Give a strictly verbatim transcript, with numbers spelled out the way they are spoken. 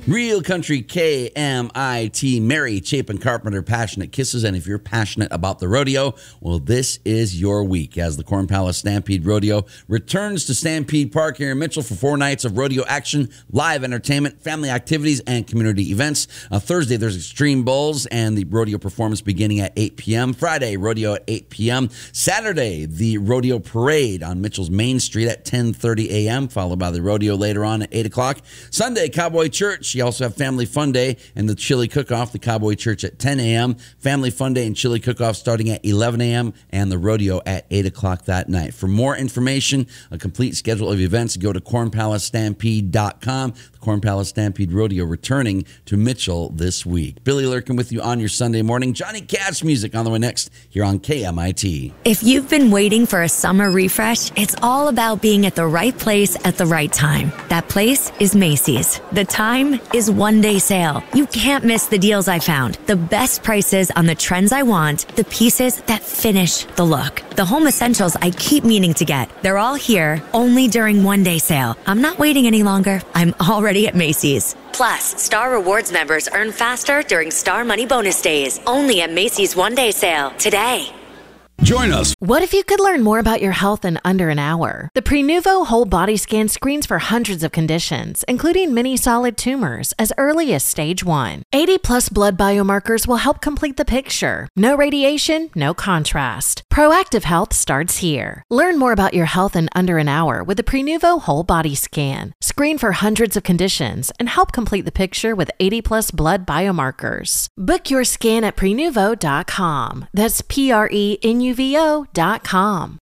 Real Country K M I T, Mary Chapin Carpenter, Passionate Kisses. And if you're passionate about the rodeo, well, this is your week as the Corn Palace Stampede Rodeo returns to Stampede Park here in Mitchell for four nights of rodeo action, live entertainment, family activities, and community events. Uh, Thursday, there's Extreme Bulls and the rodeo performance beginning at eight p.m. Friday, rodeo at eight p.m. Saturday, the rodeo parade on Mitchell's Main Street at ten thirty a.m., followed by the rodeo later on at eight o'clock. Sunday, Cowboy Church. You also have Family Fun Day and the Chili Cook-Off, the Cowboy Church at ten a.m., Family Fun Day and Chili Cook-Off starting at eleven a.m., and the rodeo at eight o'clock that night. For more information, a complete schedule of events, go to corn palace stampede dot com. The Corn Palace Stampede Rodeo returning to Mitchell this week. Billy Lurkin with you on your Sunday morning. Johnny Cash music on the way next here on K M I T. If you've been waiting for a summer refresh, it's all about being at the right place at the right time. That place is Macy's. The time is one day sale. You can't miss the deals I found. The best prices on the trends I want, the pieces that finish the look. The home essentials I keep meaning to get. They're all here, only during one day sale. I'm not waiting any longer. I'm already at Macy's. Plus, Star Rewards members earn faster during Star Money Bonus Days. Only at Macy's one day sale today. Join us. What if you could learn more about your health in under an hour? The Prenuvo Whole Body Scan screens for hundreds of conditions, including many solid tumors, as early as stage one. eighty plus blood biomarkers will help complete the picture. No radiation, no contrast. Proactive health starts here. Learn more about your health in under an hour with the Prenuvo Whole Body Scan. Screen for hundreds of conditions and help complete the picture with eighty plus blood biomarkers. Book your scan at prenuvo dot com. That's P R E N U V O dot com.